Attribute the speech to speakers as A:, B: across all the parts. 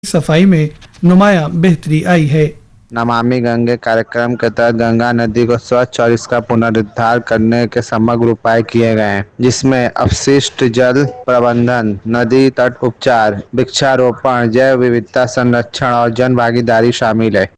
A: सफाई में नुमाया बेहतरी आई है।
B: नमामि गंगे कार्यक्रम के तहत गंगा नदी को स्वच्छ और इसका पुनरुद्धार करने के समग्र उपाय किए गए हैं, जिसमें अपशिष्ट जल प्रबंधन, नदी तट उपचार, वृक्षारोपण, जैव विविधता संरक्षण और जन भागीदारी शामिल है।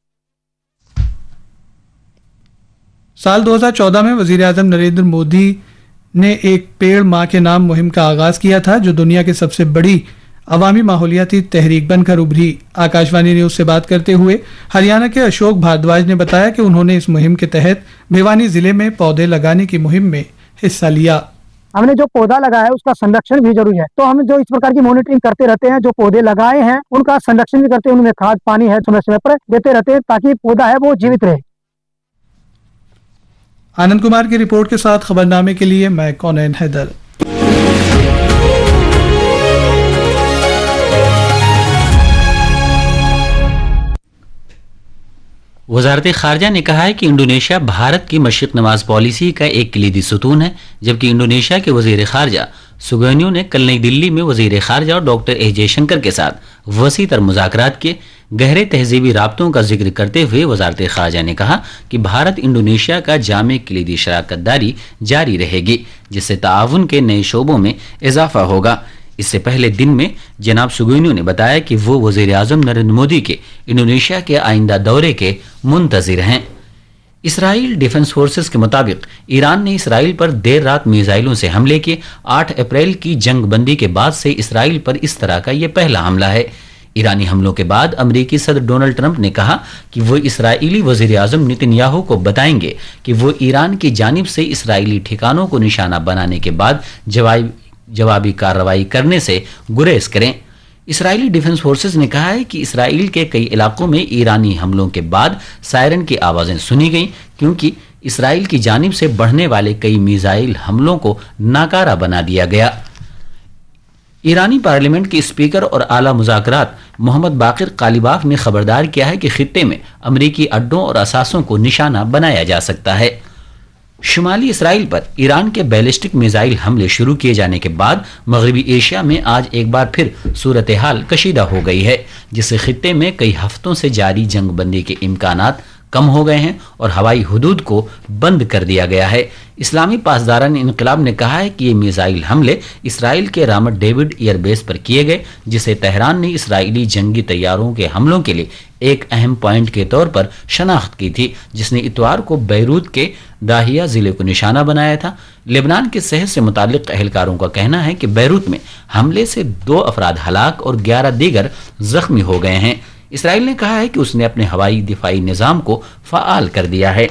A: साल 2014 में वजीर आजम नरेंद्र मोदी ने एक पेड़ माँ के नाम मुहिम का आगाज किया था, जो दुनिया की सबसे बड़ी अवामी माहौलियाती तहरीक बनकर उभरी। आकाशवाणी न्यूज से बात करते हुए हरियाणा के अशोक भारद्वाज ने बताया कि उन्होंने इस मुहिम के तहत भिवानी जिले में पौधे लगाने की मुहिम में हिस्सा लिया।
C: हमने जो पौधा लगाया है उसका संरक्षण भी जरूरी है, तो हम जो इस प्रकार की मॉनिटरिंग करते रहते हैं, जो पौधे लगाए हैं उनका संरक्षण भी करते हैं, उनमें खाद पानी है समय समय पर देते रहते हैं ताकि पौधा है वो जीवित रहे।
A: आनंद कुमार की रिपोर्ट के साथ खबरनामे के लिए मैं कौनैन हैदर।
D: वजारत खारजा ने कहा है कि इंडोनेशिया भारत की मशरिक नवाज पॉलिसी का एक कलीदी सुतून है, जबकि इंडोनेशिया के वजीर खारजा सुगैनियो ने कल नई दिल्ली में वजीर खारजा और डॉक्टर एस जयशंकर के साथ वसी तर मुज़ाकरात के गहरे तहजीबी राब्तों का जिक्र करते हुए वजारत खारजा ने कहा कि भारत इंडोनेशिया का जामे कलीदी शराकत दारी जारी रहेगी, जिससे ताआवुन के नए शोबों में इजाफा होगा। इससे पहले दिन में जनाब सुगैनियो ने बताया कि वो वजीर आजम नरेंद्र मोदी के इंडोनेशिया के आइंदा दौरे के मुंतजिर हैं। इसराइल डिफेंस फोर्सेस के मुताबिक ईरान ने इसराइल पर देर रात मिसाइलों से हमले किए। 8 अप्रैल की जंग बंदी के बाद से इसराइल पर इस तरह का यह पहला हमला है। ईरानी हमलों के बाद अमेरिकी सदर डोनाल्ड ट्रंप ने कहा कि वो इसराइली वजीर आजम नेतन्याहू को बताएंगे कि वो ईरान की जानिब से इसराइली ठिकानों को निशाना बनाने के बाद जवाबी कार्रवाई करने से गुरेज करें। इसराइली डिफेंस फोर्सेस ने कहा है कि इसराइल के कई इलाकों में ईरानी हमलों के बाद सायरन की आवाजें सुनी गईं, क्योंकि इसराइल की जानिब से बढ़ने वाले कई मिसाइल हमलों को नाकारा बना दिया गया। ईरानी पार्लियामेंट के स्पीकर और आला मुज़ाकरात मोहम्मद बाकिर कालिबाफ ने खबरदार किया है कि खित्ते में अमरीकी अड्डों और असासों को निशाना बनाया जा सकता है। शुमाली इसराइल पर ईरान के बैलिस्टिक मिसाइल हमले शुरू किए जाने के बाद मगरबी एशिया में आज एक बार फिर सूरत हाल कशीदा हो गई है, जिससे खित्ते में कई हफ्तों से जारी जंग बंदी के इम्कानात कम हो गए हैं और हवाई हुदूद को बंद कर दिया गया है। इस्लामी पासदारान इनकलाब ने कहा है कि ये मिसाइल हमले इसराइल के रामत डेविड एयरबेस पर किए गए, जिसे तेहरान ने इसराइली जंगी तैयारों के हमलों के लिए एक अहम पॉइंट के तौर पर शनाख्त की थी, जिसने इतवार को बैरूत के दाहिया जिले को निशाना बनाया था। लेबनान के सेहत से मुतालिक अहलकारों का कहना है कि बैरूत में हमले से 2 अफराद हलाक और 11 दीगर जख्मी हो गए हैं। इसराइल ने कहा है कि उसने अपने हवाई दिफाई निजाम को फाल कर दिया है।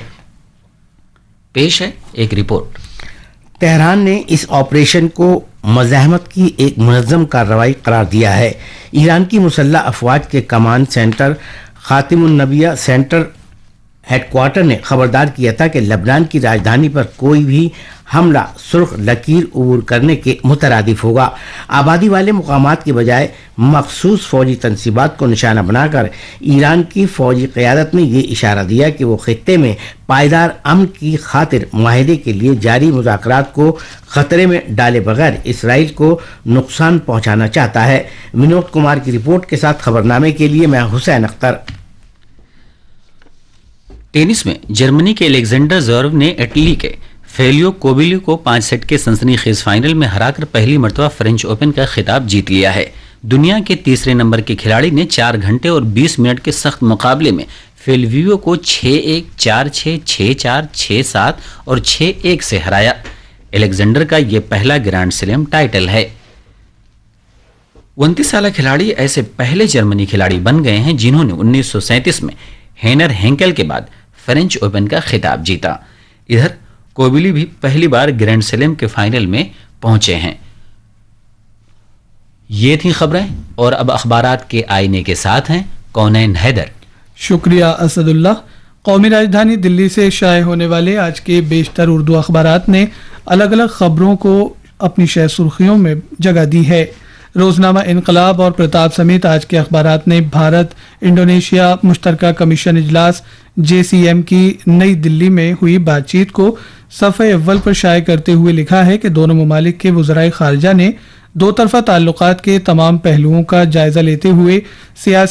D: पेश है एक रिपोर्ट।
E: तेहरान ने इस ऑपरेशन को मज़ाहमत की एक मुनज़्ज़म कार्रवाई करार दिया है। ईरान की मुसल्लह अफवाज के कमांड सेंटर खातिमुन्नबिया सेंटर हेडक्वार्टर ने खबरदार किया था कि लेबनान की राजधानी पर कोई भी हमला सुर्ख लकीर उबूर करने के मुतरादिफ होगा। आबादी वाले मुकामात की बजाय मखसूस फौजी तनसीबात को निशाना बनाकर ईरान की फौजी क़यादत ने यह इशारा दिया कि वो खित्ते में पायदार अमन की खातिर मुआहदे के लिए जारी मुज़ाकरात को खतरे में डाले बगैर इसराइल को नुकसान पहुंचाना चाहता है। विनोद कुमार की रिपोर्ट के साथ खबरनामे के लिए मैं हुसैन अख्तर।
D: टेनिस में जर्मनी के अलेक्जेंडर ज़वेरेव ने इटली के फेलियो कोबिली को 5 सेट के सनसनीखेज फाइनल में हराकर पहली मर्तबा फ्रेंच ओपन का खिताब जीत लिया है। दुनिया के तीसरे नंबर के खिलाड़ी ने 4 घंटे और 20 मिनट के सख्त मुकाबले में फेलियो को 6-1, 4-6, 6-4, 6-7 और 6-1 से हराया। अलेक्जेंडर का यह पहला ग्रैंड स्लैम टाइटल है। 29 साल खिलाड़ी ऐसे पहले जर्मनी खिलाड़ी बन गए हैं जिन्होंने 1937 में हेनर हेंकेल के बाद फ्रेंच ओपन का खिताब जीता। इधर कोबिली भी पहली बार ग्रैंड स्लैम के फाइनल में पहुंचे हैं। ये थी खबरें और अब अखबारात के आईने के साथ हैं कौनैन हैदर।
A: शुक्रिया असदुल्लाह। कौमी राजधानी दिल्ली से शाये होने वाले आज के बेशतर उर्दू अखबारात ने अलग अलग खबरों को अपनी शह सुर्खियों में जगह दी है। रोजनामा इनकलाब और प्रताप समेत आज के अखबारात ने भारत इंडोनेशिया मुश्तरका कमीशन इजलास JCM की नई दिल्ली में हुई बातचीत को सफ़े अव्वल पर शाये करते हुए लिखा है कि दोनों ममालिक के वज़राए खारजा ने दो तरफा ताल्लुकात के तमाम पहलुओं का जायजा लेते हुए सियासी